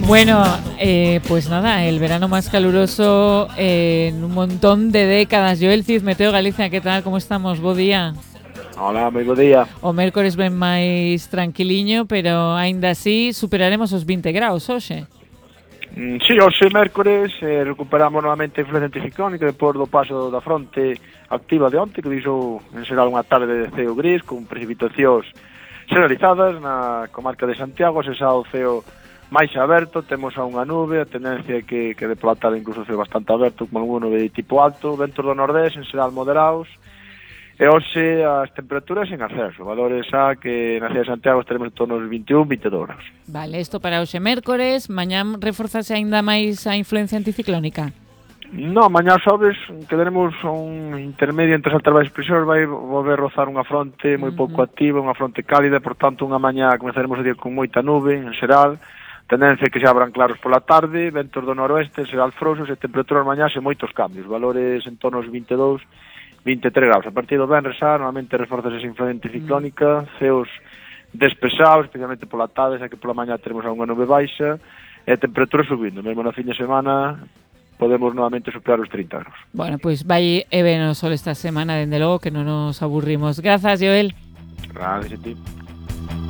Bueno, pues nada, el verano más caluroso en un montón de décadas. Joel Cid, Meteo Galicia, ¿qué tal? ¿Cómo estamos? Bo día. Hola, moi bo día. O mércores ben máis tranquiliño, pero aínda así superaremos os 20 graus hoxe. Sí, hoxe mércores recuperamos novamente a influencia anticiclónica depois do paso da fronte activa de onte, que deixou en xeral unha tarde de ceo gris con precipitacións generalizadas na comarca de Santiago. Se xa o ceo máis aberto, temos a unha nube, a tendencia é que de pola tarde incluso o ceo bastante aberto, con unha nube de tipo alto, ventos do nordés en xeral moderados. E hoxe as temperaturas en ascenso, valores xa que na cidade de Santiago estaremos en torno aos 21-22 graus. Vale, isto para hoxe mércores, mañán reforzase aínda máis a influencia anticiclónica. No, mañá xoves quedaremos un intermedio entre as altas baixas presións, vai volver rozar unha fronte moi pouco activa, unha fronte cálida, por tanto unha mañá comezaremos o día con moita nube en xeral, tendencia que xa abran claros pola tarde, ventos do noroeste, xeral frouxos e temperaturas mañá sen moitos cambios, valores en torno aos 22-23 graus. A partir do venres xa, normalmente reforzas esa influencia anticiclónica, ceos despesados, especialmente pola tarde, xa que pola mañá teremos unha nube baixa, e a temperatura subindo, mesmo na fin de semana podemos novamente superar os 30 graus. Bueno, pois vai e ben o sol esta semana, dende logo que non nos aburrimos. Grazas, Joel. Gracias a ti.